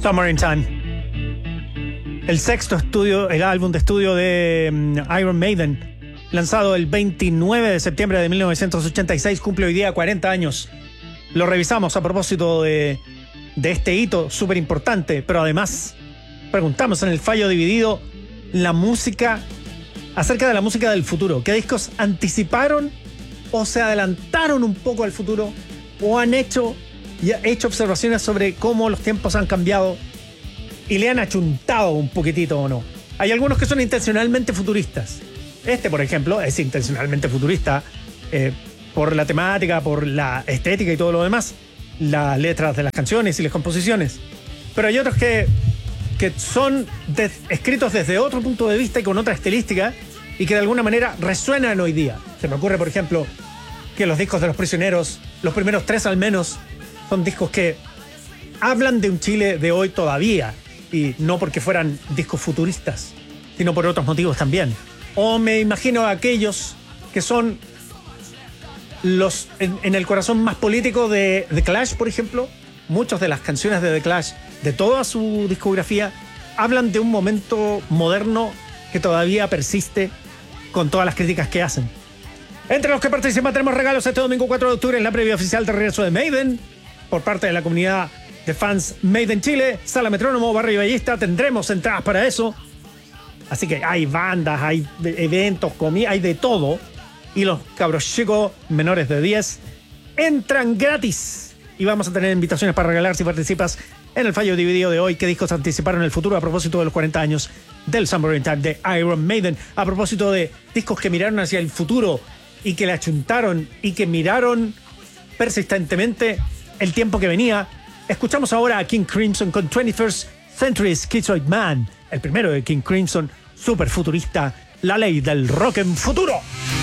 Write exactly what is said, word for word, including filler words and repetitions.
Summer in Time. El sexto estudio, el álbum de estudio de um, Iron Maiden, lanzado el veintinueve de septiembre de mil novecientos ochenta y seis, cumple hoy día cuarenta años. Lo revisamos a propósito de, de este hito súper importante, pero además preguntamos en el fallo dividido la música, acerca de la música del futuro. ¿Qué discos anticiparon o se adelantaron un poco al futuro o han hecho, y ha hecho observaciones sobre cómo los tiempos han cambiado y le han achuntado un poquitito o no? Hay algunos que son intencionalmente futuristas. Este, por ejemplo, es intencionalmente futurista eh, por la temática, por la estética y todo lo demás, las letras de las canciones y las composiciones. Pero hay otros que, que son de, escritos desde otro punto de vista y con otra estilística y que de alguna manera resuenan hoy día. Se me ocurre, por ejemplo, que los discos de Los Prisioneros, los primeros tres al menos, son discos que hablan de un Chile de hoy todavía, y no porque fueran discos futuristas, sino por otros motivos también. O me imagino a aquellos que son los en, en el corazón más político de The Clash, por ejemplo. Muchas de las canciones de The Clash, de toda su discografía, hablan de un momento moderno que todavía persiste con todas las críticas que hacen. Entre los que participan tenemos regalos este domingo cuatro de octubre en la previa oficial de regreso de Maiden por parte de la comunidad de fans Maiden Chile, Sala Metrónomo, Barrio Bellista. Tendremos entradas para eso. Así que hay bandas, hay eventos, comida, hay de todo. Y los cabros chicos menores de diez entran gratis. Y vamos a tener invitaciones para regalar si participas en el fallo dividido de hoy. ¿Qué discos anticiparon el futuro a propósito de los cuarenta años del Summer in Time de Iron Maiden? A propósito de discos que miraron hacia el futuro y que le achuntaron y que miraron persistentemente el tiempo que venía. Escuchamos ahora a King Crimson con twenty-first Century Schizoid Man, el primero de King Crimson, super futurista, la ley del rock en futuro.